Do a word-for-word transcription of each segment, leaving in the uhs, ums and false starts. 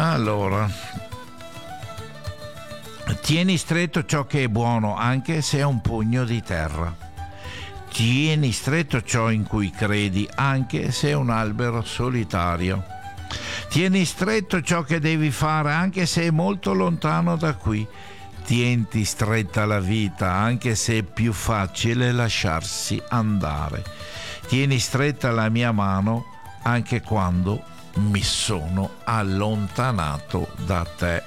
Allora, tieni stretto ciò che è buono, anche se è un pugno di terra. Tieni stretto ciò in cui credi, anche se è un albero solitario. Tieni stretto ciò che devi fare, anche se è molto lontano da qui. Tienti stretta la vita, anche se è più facile lasciarsi andare. Tieni stretta la mia mano, anche quando mi sono allontanato da te.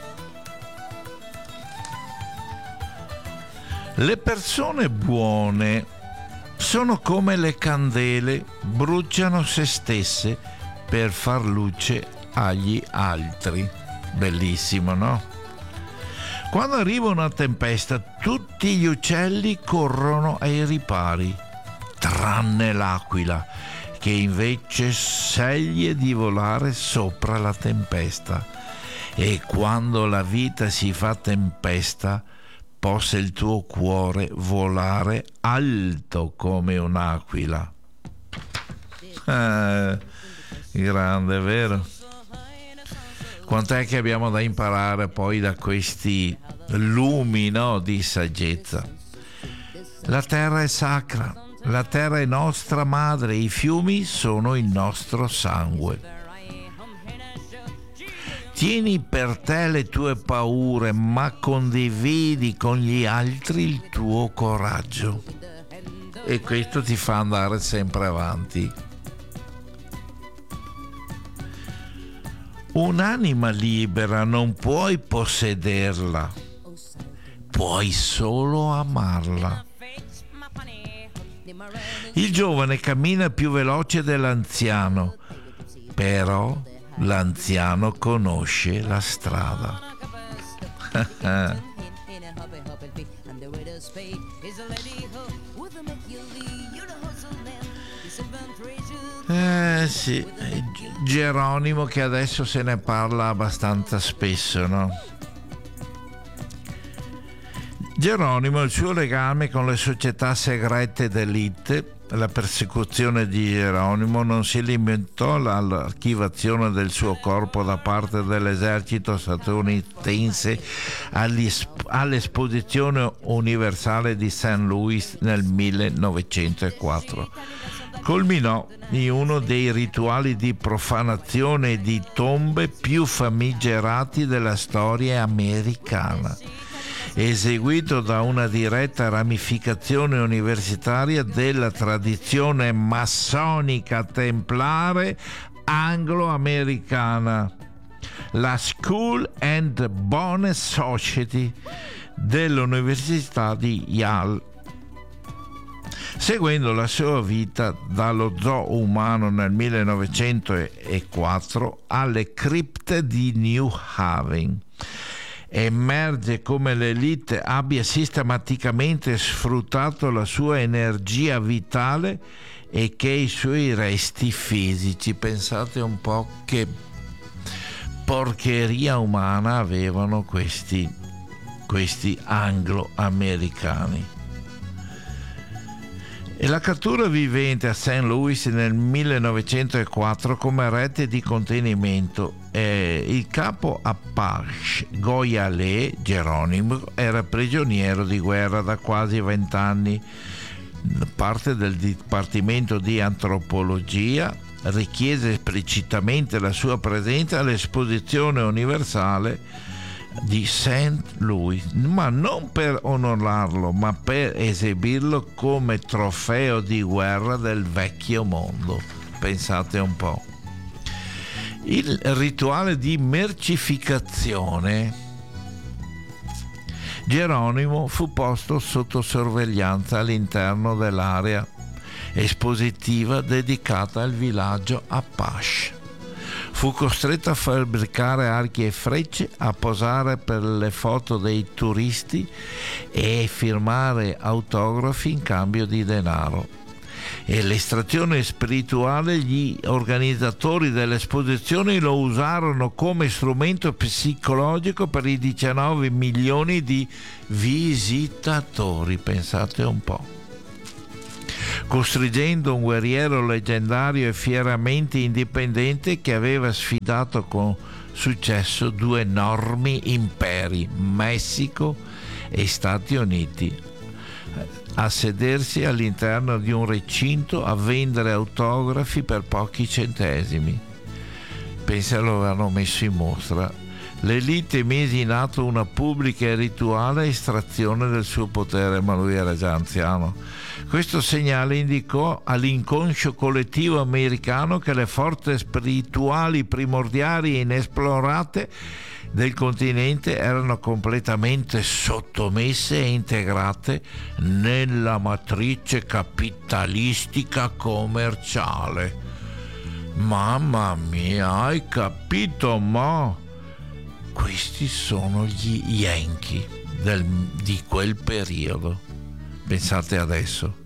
Le persone buone sono come le candele, bruciano se stesse per far luce agli altri. Bellissimo, no? Quando arriva una tempesta, tutti gli uccelli corrono ai ripari, tranne l'aquila, che invece sceglie di volare sopra la tempesta. E quando la vita si fa tempesta, possa il tuo cuore volare alto come un'aquila. Ah, grande, vero? Quant'è che abbiamo da imparare poi da questi lumi, no, di saggezza. La terra è sacra, la terra è nostra madre, i fiumi sono il nostro sangue. Tieni per te le tue paure, ma condividi con gli altri il tuo coraggio. E questo ti fa andare sempre avanti. Un'anima libera non puoi possederla, puoi solo amarla. Il giovane cammina più veloce dell'anziano, però l'anziano conosce la strada. Eh sì, Geronimo, che adesso se ne parla abbastanza spesso, no? Geronimo, il suo legame con le società segrete d'élite, la persecuzione di Geronimo non si limitò all'archivazione del suo corpo da parte dell'esercito statunitense all'esposizione universale di Saint Louis nel millenovecentoquattro. Culminò in uno dei rituali di profanazione di tombe più famigerati della storia americana, eseguito da una diretta ramificazione universitaria della tradizione massonica templare anglo-americana, la School and Bone Society dell'Università di Yale. Seguendo la sua vita dallo zoo umano nel millenovecentoquattro alle cripte di New Haven, emerge come l'elite abbia sistematicamente sfruttato la sua energia vitale e che i suoi resti fisici, pensate un po' che porcheria umana avevano questi, questi anglo-americani. E la cattura vivente a Saint Louis nel millenovecentoquattro come rete di contenimento. Eh, il capo Apache Goyale Geronimo era prigioniero di guerra da quasi vent'anni. Parte del Dipartimento di Antropologia richiese esplicitamente la sua presenza all'esposizione universale di Saint Louis, ma non per onorarlo, ma per esibirlo come trofeo di guerra del vecchio mondo. Pensate un po'. Il rituale di mercificazione. Geronimo fu posto sotto sorveglianza all'interno dell'area espositiva dedicata al villaggio Apache. Fu costretto a fabbricare archi e frecce, a posare per le foto dei turisti e firmare autografi in cambio di denaro. E l'estrazione spirituale, gli organizzatori dell'esposizione lo usarono come strumento psicologico per i diciannove milioni di visitatori, pensate un po'. costringendo un guerriero leggendario e fieramente indipendente che aveva sfidato con successo due enormi imperi, Messico e Stati Uniti, a sedersi all'interno di un recinto a vendere autografi per pochi centesimi. Pensa lo avevano messo in mostra. L'elite mise in atto una pubblica e rituale estrazione del suo potere, ma lui era già anziano. Questo segnale indicò all'inconscio collettivo americano che le forze spirituali primordiali e inesplorate del continente erano completamente sottomesse e integrate nella matrice capitalistica commerciale. Mamma mia, hai capito, ma? Questi sono gli Yankee del, di quel periodo. Pensate adesso.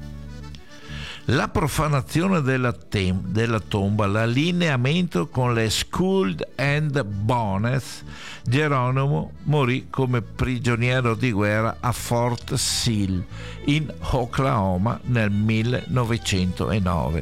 La profanazione della, tem- della tomba, l'allineamento con le Skull and Bones, Geronimo morì come prigioniero di guerra a Fort Sill in Oklahoma nel millenovecentonove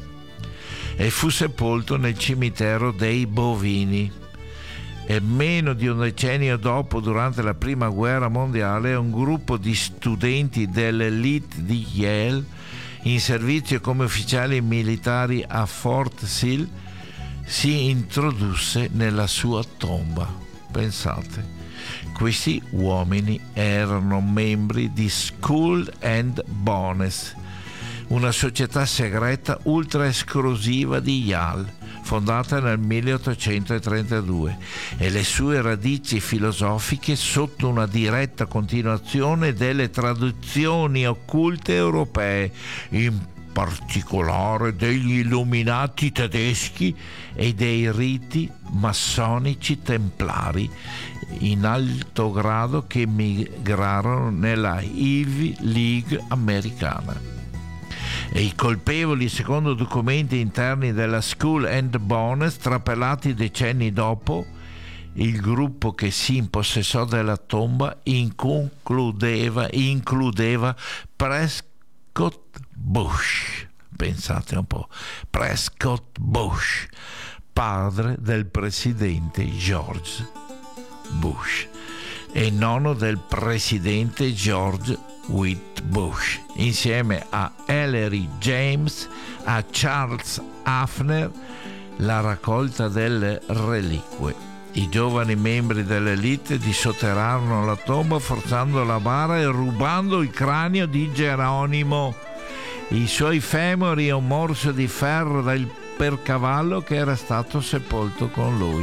e fu sepolto nel cimitero dei bovini. E meno di un decennio dopo, durante la prima guerra mondiale, un gruppo di studenti dell'elite di Yale in servizio come ufficiali militari a Fort Sill si introdusse nella sua tomba. Pensate, questi uomini erano membri di Skull and Bones, una società segreta ultra esclusiva di Yale, fondata nel milleottocentotrentadue, e le sue radici filosofiche sotto una diretta continuazione delle tradizioni occulte europee, in particolare degli illuminati tedeschi e dei riti massonici templari in alto grado che migrarono nella Ivy League americana. E i colpevoli, secondo documenti interni della Skull and Bones trapelati decenni dopo, il gruppo che si impossessò della tomba includeva, includeva Prescott Bush. Pensate un po', Prescott Bush, padre del presidente George Bush e nonno del presidente George Whit Bush, insieme a Ellery James, a Charles Hafner, la raccolta delle reliquie. I giovani membri dell'elite disotterrarono la tomba forzando la bara e rubando il cranio di Geronimo, i suoi femori e un morso di ferro del percavallo che era stato sepolto con lui.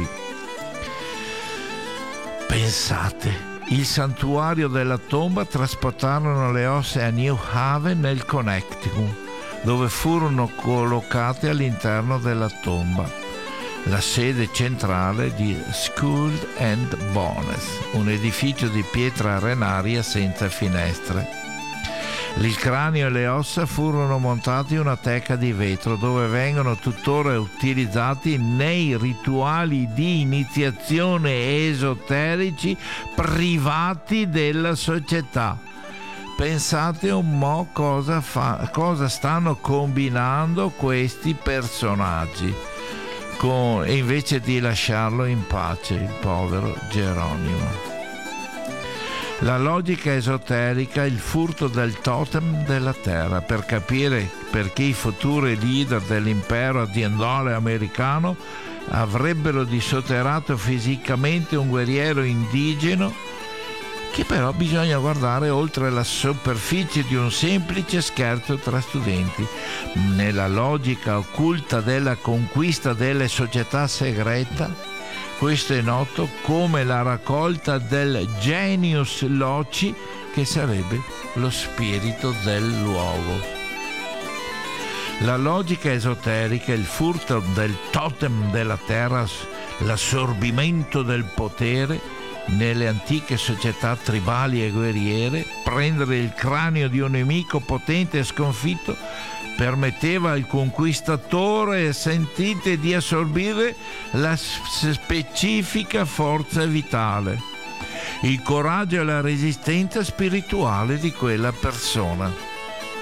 Pensate, il santuario della tomba trasportarono le ossa a New Haven nel Connecticut, dove furono collocate all'interno della tomba, la sede centrale di Skull and Bones, un edificio di pietra arenaria senza finestre. Il cranio e le ossa furono montati in una teca di vetro dove vengono tuttora utilizzati nei rituali di iniziazione esoterici privati della società. Pensate un mo' cosa, fa, cosa stanno combinando questi personaggi con, e invece di lasciarlo in pace, il povero Geronimo. La logica esoterica, il furto del totem della terra, per capire perché i futuri leader dell'impero aziendale americano avrebbero disotterrato fisicamente un guerriero indigeno, che però bisogna guardare oltre la superficie di un semplice scherzo tra studenti. Nella logica occulta della conquista delle società segreta, questo è noto come la raccolta del genius loci, che sarebbe lo spirito del luogo. La logica esoterica, il furto del totem della terra, l'assorbimento del potere nelle antiche società tribali e guerriere, prendere il cranio di un nemico potente e sconfitto permetteva al conquistatore, sentite, di assorbire la specifica forza vitale, il coraggio e la resistenza spirituale di quella persona.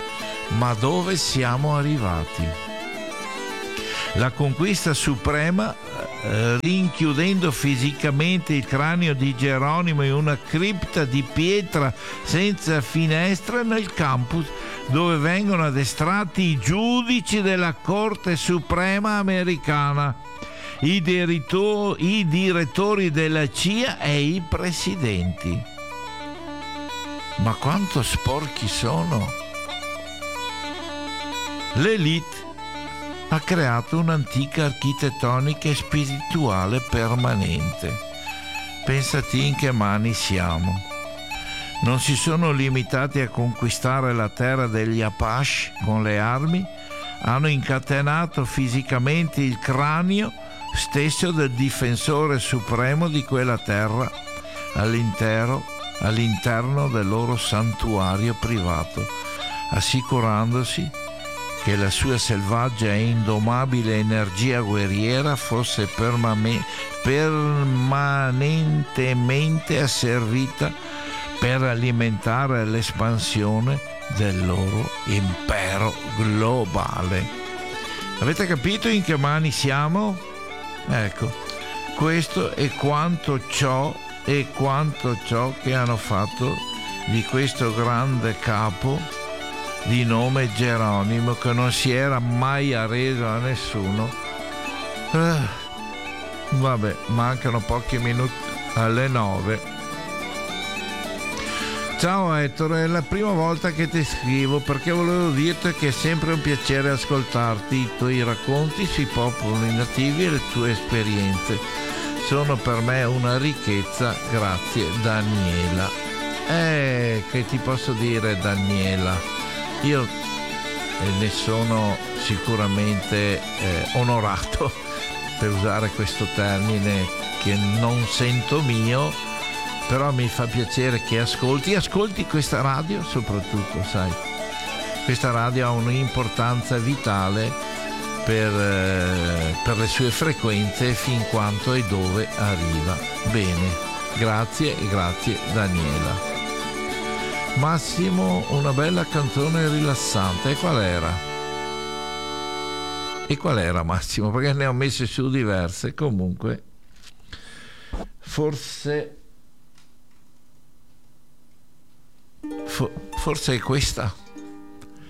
Ma dove siamo arrivati? La conquista suprema, eh, rinchiudendo fisicamente il cranio di Geronimo in una cripta di pietra senza finestre nel campus dove vengono addestrati i giudici della Corte Suprema americana, i, dirito- i direttori della C I A e i presidenti. Ma quanto sporchi sono! L'élite ha creato un'antica architettonica e spirituale permanente. Pensati in che mani siamo. Non si sono limitati a conquistare la terra degli Apache con le armi, hanno incatenato fisicamente il cranio stesso del difensore supremo di quella terra all'interno, all'interno del loro santuario privato, assicurandosi che la sua selvaggia e indomabile energia guerriera fosse permane- permanentemente asservita per alimentare l'espansione del loro impero globale. Avete capito in che mani siamo? Ecco, questo è quanto ciò e quanto ciò che hanno fatto di questo grande capo di nome Geronimo, che non si era mai arreso a nessuno. Eh, vabbè, mancano pochi minuti alle nove. Ciao Ettore, è la prima volta che ti scrivo perché volevo dirti che è sempre un piacere ascoltarti. I tuoi racconti sui popoli nativi e le tue esperienze sono per me una ricchezza. Grazie Daniela. Eh, che ti posso dire, Daniela? Io ne sono sicuramente eh, onorato, per usare questo termine che non sento mio, però mi fa piacere che ascolti, ascolti questa radio soprattutto, sai. Questa radio ha un'importanza vitale per, eh, per le sue frequenze fin quanto e dove arriva. Bene, grazie e grazie Daniela. Massimo, una bella canzone rilassante. E qual era? E qual era Massimo? Perché ne ho messe su diverse. Comunque, forse... For- forse è questa.